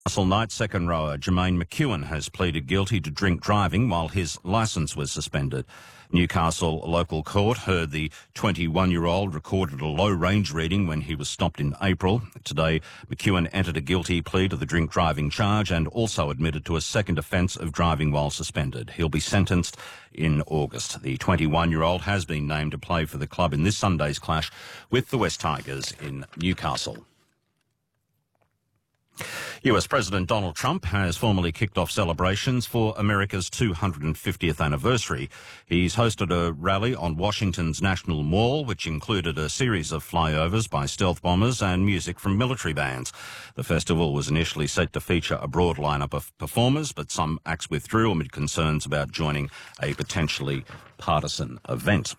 Newcastle night second rower Jermaine McEwen has pleaded guilty to drink driving while his licence was suspended. Newcastle local court heard the 21-year-old recorded a low range reading when he was stopped in April. Today, McEwen entered a guilty plea to the drink driving charge and also admitted to a second offence of driving while suspended. He'll be sentenced in August. The 21-year-old has been named to play for the club in this Sunday's clash with the West Tigers in Newcastle. US President Donald Trump has formally kicked off celebrations for America's 250th anniversary. He's hosted a rally on Washington's National Mall, which included a series of flyovers by stealth bombers and music from military bands. The festival was initially set to feature a broad lineup of performers, but some acts withdrew amid concerns about joining a potentially partisan event.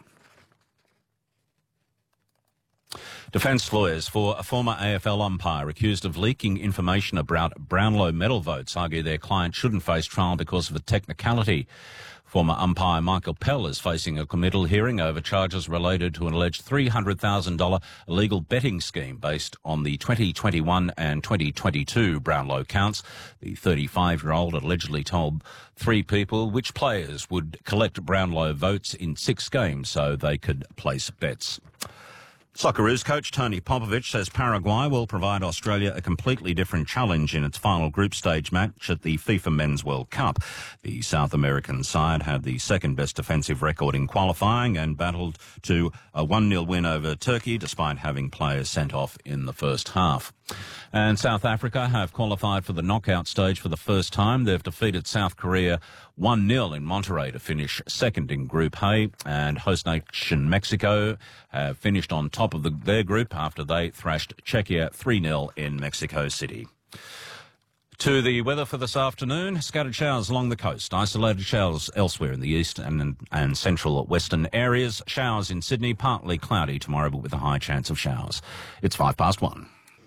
Defence lawyers for a former AFL umpire accused of leaking information about Brownlow medal votes argue their client shouldn't face trial because of a technicality. Former umpire Michael Pell is facing a committal hearing over charges related to an alleged $300,000 illegal betting scheme based on the 2021 and 2022 Brownlow counts. The 35-year-old allegedly told three people which players would collect Brownlow votes in 6 games so they could place bets. Socceroos coach Tony Popovic says Paraguay will provide Australia a completely different challenge in its final group stage match at the FIFA Men's World Cup. The South American side had the second best defensive record in qualifying and battled to a 1-0 win over Turkey despite having players sent off in the first half. And South Africa have qualified for the knockout stage for the first time. They've defeated South Korea 1-0 in Monterrey to finish second in Group A, and host nation Mexico have finished on top of their group after they thrashed Czechia 3-0 in Mexico City. To the weather for this afternoon, scattered showers along the coast, isolated showers elsewhere in the east and central western areas, showers in Sydney, partly cloudy tomorrow but with a high chance of showers. It's 1:05.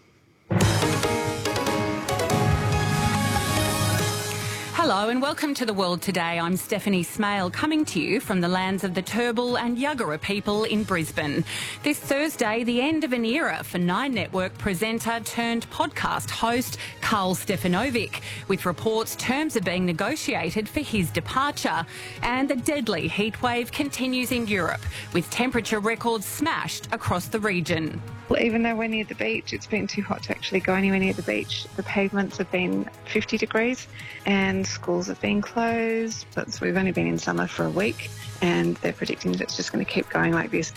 Hello and welcome to The World Today. I'm Stephanie Smale, coming to you from the lands of the Turrbal and Yuggera people in Brisbane. This Thursday, the end of an era for Nine Network presenter turned podcast host Karl Stefanovic, with reports terms are being negotiated for his departure. And the deadly heatwave continues in Europe, with temperature records smashed across the region. Well, even though we're near the beach, it's been too hot to actually go anywhere near the beach. The pavements have been 50 degrees and schools have been closed. But we've only been in summer for a week and they're predicting that it's just going to keep going like this.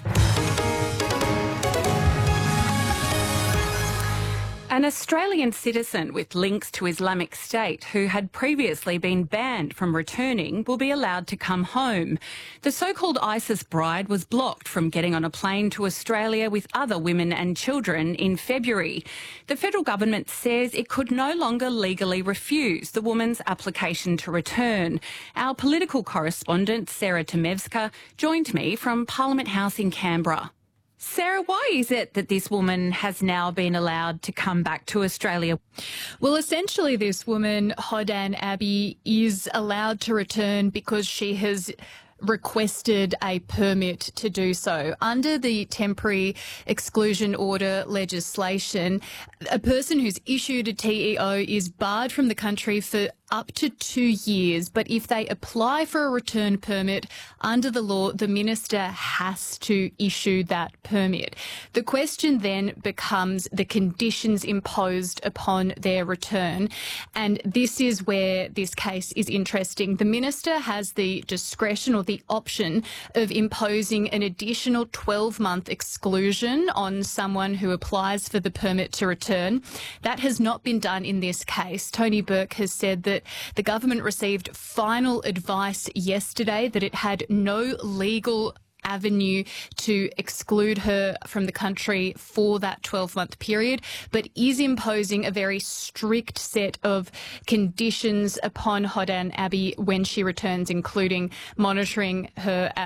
An Australian citizen with links to Islamic State who had previously been banned from returning will be allowed to come home. The so-called ISIS bride was blocked from getting on a plane to Australia with other women and children in February. The federal government says it could no longer legally refuse the woman's application to return. Our political correspondent Sarah Tomevska joined me from Parliament House in Canberra. Sarah, why is it that this woman has now been allowed to come back to Australia? Well, essentially, this woman, Hodan Abi, is allowed to return because she has requested a permit to do so. Under the temporary exclusion order legislation, a person who's issued a TEO is barred from the country for up to 2 years, but if they apply for a return permit under the law, the minister has to issue that permit. The question then becomes the conditions imposed upon their return, and this is where this case is interesting. The minister has the discretion or the option of imposing an additional 12-month exclusion on someone who applies for the permit to return. That has not been done in this case. Tony Burke has said that the government received final advice yesterday that it had no legal avenue to exclude her from the country for that 12-month period, but is imposing a very strict set of conditions upon Hodan Abi when she returns, including monitoring her at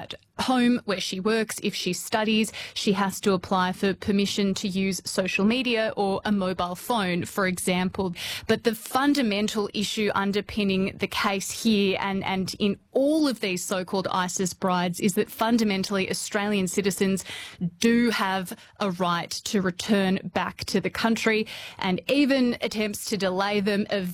home where she works. If she studies, she has to apply for permission to use social media or a mobile phone, for example. But the fundamental issue underpinning the case here and in all of these so-called ISIS brides is that fundamentally Australian citizens do have a right to return back to the country, and even attempts to delay them